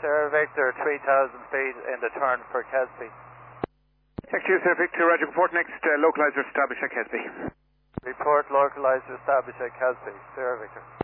Sierra Victor, 3,000 feet in the turn for Kesby. X2 Sierra Victor, Roger, report next localizer established at Kesby. Report localizer established at Kesby, Sierra Victor.